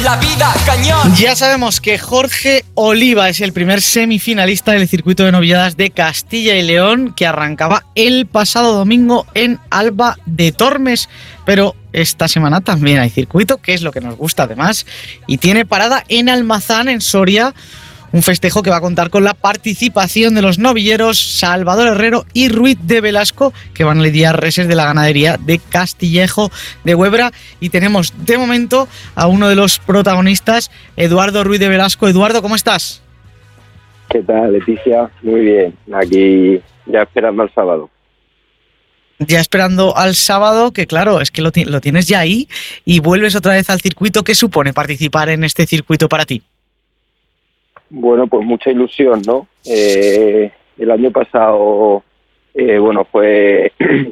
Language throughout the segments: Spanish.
la vida cañón. Ya sabemos que Jorge Oliva es el primer semifinalista del circuito de novilladas de Castilla y León, que arrancaba el pasado domingo en Alba de Tormes, pero esta semana también hay circuito, que es lo que nos gusta además, y tiene parada en Almazán, en Soria, un festejo que va a contar con la participación de los novilleros Salvador Herrero y Ruiz de Velasco, que van a lidiar reses de la ganadería de Castillejo de Huebra. Y tenemos de momento a uno de los protagonistas, Eduardo Ruiz de Velasco. Eduardo, ¿cómo estás? ¿Qué tal, Leticia? Muy bien, aquí ya esperando al sábado. Ya esperando al sábado, que claro, es que lo tienes ya ahí y vuelves otra vez al circuito. ¿Qué supone participar en este circuito para ti? Bueno, pues mucha ilusión, ¿no? El año pasado, fue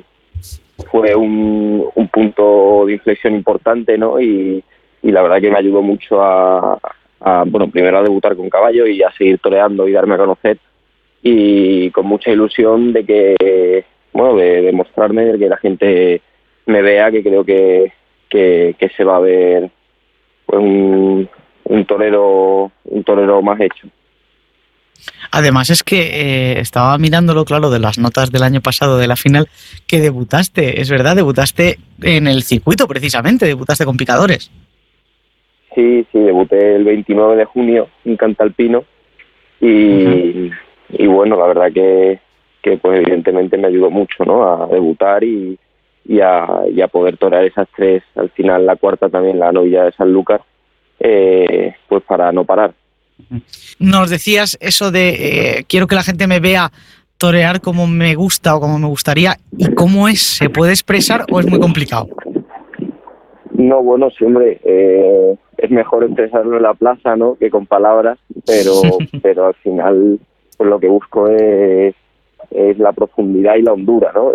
un punto de inflexión importante, ¿no? Y la verdad que me ayudó mucho primero a debutar con caballo y a seguir toreando y darme a conocer. Y con mucha ilusión de que, de demostrarme, de que la gente me vea, que creo que se va a ver pues un torero más hecho. Además es que estaba mirándolo, claro, de las notas del año pasado de la final, que debutaste, es verdad, debutaste en el circuito precisamente, debutaste con picadores. Sí, debuté el 29 de junio en Cantalpino y bueno, la verdad que pues evidentemente me ayudó mucho, ¿no? A debutar y a poder torear esas tres, al final la cuarta también, la novilla de Sanlúcar, pues para no parar. Nos decías eso de quiero que la gente me vea torear como me gusta o como me gustaría. ¿Y cómo es? ¿Se puede expresar o es muy complicado? No, bueno, siempre es mejor expresarlo en la plaza, ¿no? Que con palabras, pero al final pues lo que busco es la profundidad y la hondura, ¿no?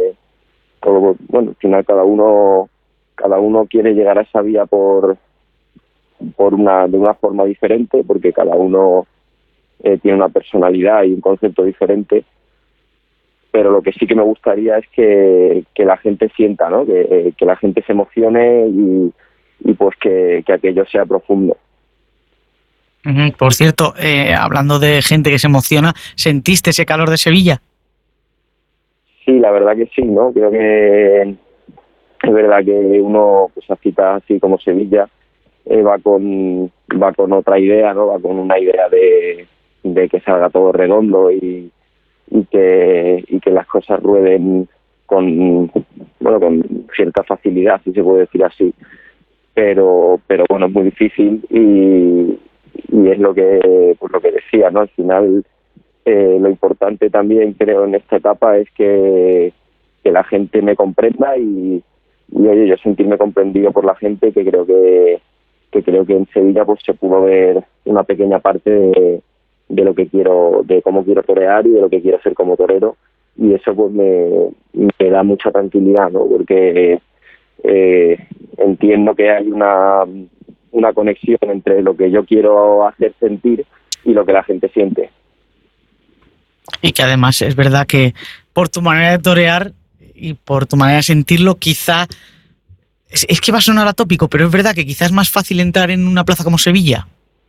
Al final cada uno quiere llegar a esa vía de una forma diferente, porque cada uno tiene una personalidad y un concepto diferente, pero lo que sí que me gustaría es que la gente sienta, ¿no? Que la gente se emocione y pues que aquello sea profundo. Por cierto, hablando de gente que se emociona, ¿sentiste ese calor de Sevilla? Sí, la verdad que sí, ¿no? Creo que es verdad que uno, pues a citas así como Sevilla, va con otra idea, ¿no? Va con una idea de que salga todo redondo y que las cosas rueden con cierta facilidad, si se puede decir así. Pero bueno, es muy difícil y es lo que decía, ¿no? Al final lo importante también creo en esta etapa es que la gente me comprenda y oye, yo sentirme comprendido por la gente, que creo que en Sevilla pues se pudo ver una pequeña parte de lo que quiero, de cómo quiero torear y de lo que quiero ser como torero, y eso pues me da mucha tranquilidad, ¿no? Porque entiendo que hay una conexión entre lo que yo quiero hacer sentir y lo que la gente siente. Y que además es verdad que por tu manera de torear y por tu manera de sentirlo, quizá es que va a sonar atópico, pero es verdad que quizás es más fácil entrar en una plaza como Sevilla.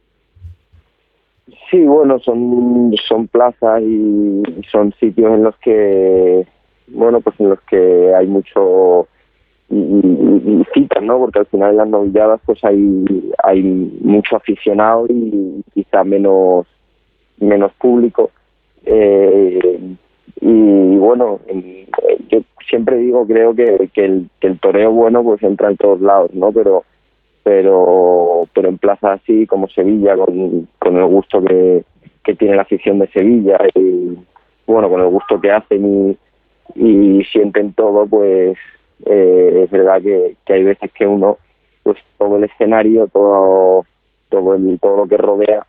Sí, bueno, son plazas y son sitios en los que, en los que hay mucho y citas, ¿no? Porque al final en las novilladas pues hay mucho aficionado y quizá menos público. Y bueno, yo siempre digo, creo que el toreo bueno pues entra en todos lados, ¿no? Pero en plazas así como Sevilla, con el gusto que tiene la afición de Sevilla y con el gusto que hacen y sienten todo, pues es verdad que hay veces que uno, pues todo el escenario, todo lo que rodea,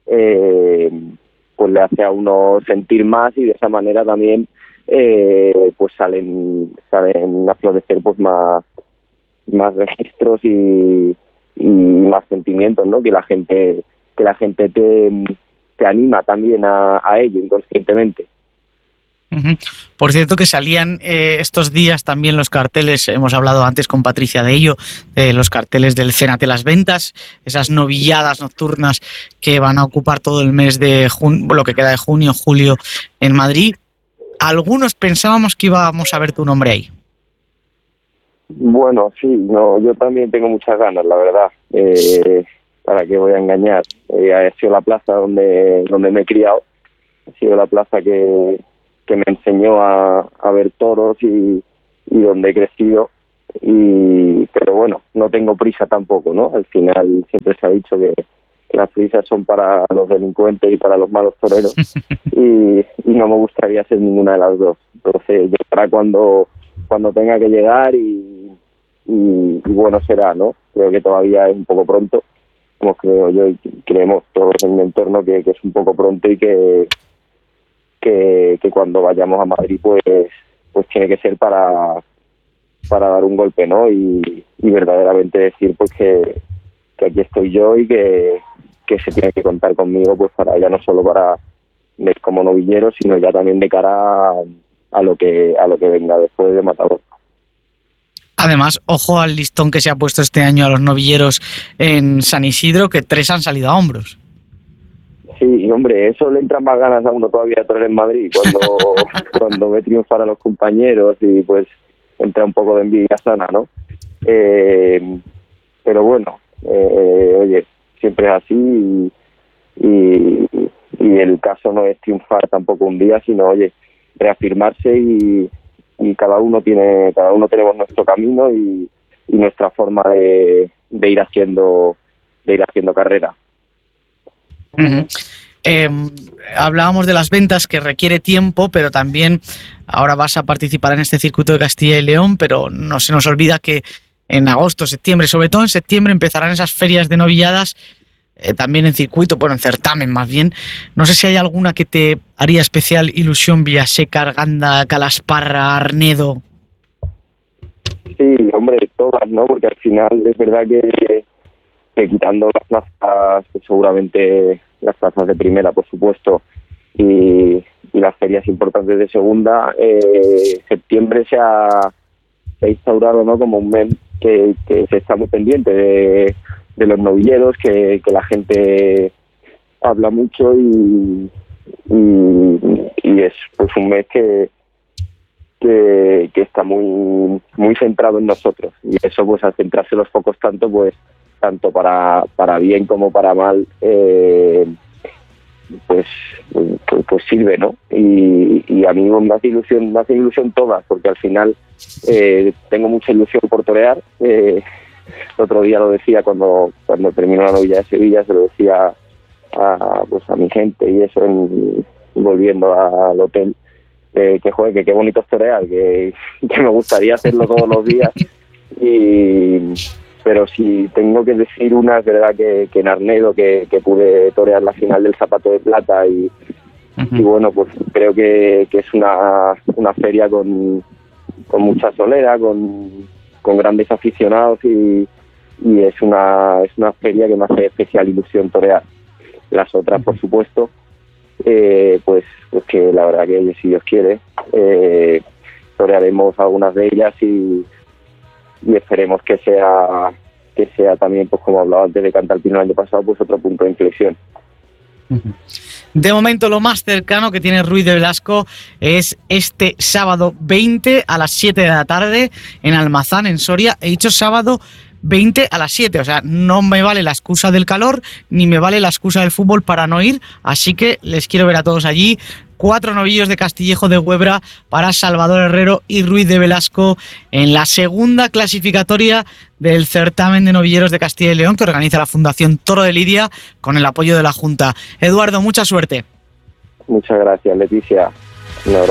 pues le hace a uno sentir más, y de esa manera también pues salen a florecer pues más registros y más sentimientos, ¿no? Que la gente te anima también a ello inconscientemente. Uh-huh. Por cierto que salían estos días también los carteles, hemos hablado antes con Patricia de ello, los carteles del Cénate las Ventas, esas novilladas nocturnas que van a ocupar todo el mes de lo que queda de junio, julio en Madrid. Algunos pensábamos que íbamos a ver tu nombre ahí. Bueno, sí, no, yo también tengo muchas ganas, la verdad. ¿Para qué voy a engañar? Ha sido la plaza donde me he criado, ha sido la plaza que me enseñó a ver toros y donde he crecido. Pero bueno, no tengo prisa tampoco, ¿no? Al final siempre se ha dicho que las prisas son para los delincuentes y para los malos toreros y no me gustaría ser ninguna de las dos. Entonces llegará cuando tenga que llegar y bueno será, ¿no? Creo que todavía es un poco pronto, como creo yo y creemos todos en mi entorno que es un poco pronto y que cuando vayamos a Madrid pues tiene que ser para dar un golpe, ¿no? Y verdaderamente decir pues que aquí estoy yo y que se tiene que contar conmigo pues para ya no solo para ver como novillero, sino ya también de cara a lo que venga después de Matador. Además, ojo al listón que se ha puesto este año a los novilleros en San Isidro, que 3 han salido a hombros. Sí, hombre, eso le entran más ganas a uno todavía de torear en Madrid, cuando ve triunfar a los compañeros y pues entra un poco de envidia sana, ¿no? Pero bueno, oye, siempre es así y el caso no es triunfar tampoco un día, sino, oye, reafirmarse y cada uno tenemos nuestro camino y nuestra forma de ir haciendo carrera. Uh-huh. Hablábamos de las ventas, que requiere tiempo, pero también ahora vas a participar en este circuito de Castilla y León, pero no se nos olvida que en agosto, septiembre, sobre todo en septiembre, empezarán esas ferias de novilladas, también en circuito, bueno, en certamen más bien. No sé si hay alguna que te haría especial ilusión: Villaseca, Arganda, Calasparra, Arnedo. Sí, hombre, todas, ¿no? Porque al final es verdad que quitando las plazas, pues seguramente las plazas de primera, por supuesto, y las ferias importantes de segunda, septiembre se ha instaurado, ¿no?, como un mes que se está muy pendiente de los novilleros, que la gente habla mucho y es pues un mes que está muy muy centrado en nosotros, y eso pues al centrarse los focos tanto para bien como para mal, pues sirve, ¿no? Y a mí me hace ilusión todas, porque al final tengo mucha ilusión por torear. El otro día lo decía cuando terminó la novilla de Sevilla, se lo decía a mi gente y eso, volviendo al hotel, que joder, que qué bonito es torear, que me gustaría hacerlo todos los días. Pero si tengo que decir una, es verdad que en Arnedo, que pude torear la final del Zapato de Plata y bueno, pues creo que es una feria con mucha solera, con grandes aficionados y es una feria que me hace especial ilusión torear. Las otras, por supuesto, pues que la verdad que si Dios quiere, torearemos algunas de ellas y esperemos que sea también, pues como hablaba antes de Cantalpino el año pasado, pues otro punto de inflexión. De momento lo más cercano que tiene Ruiz de Velasco es este sábado 20 a las 7 de la tarde en Almazán, en Soria. He dicho sábado 20 a las 7, o sea, no me vale la excusa del calor ni me vale la excusa del fútbol para no ir, así que les quiero ver a todos allí. 4 novillos de Castillejo de Huebra para Salvador Herrero y Ruiz de Velasco en la segunda clasificatoria del certamen de novilleros de Castilla y León que organiza la Fundación Toro de Lidia con el apoyo de la Junta. Eduardo, mucha suerte. Muchas gracias, Leticia.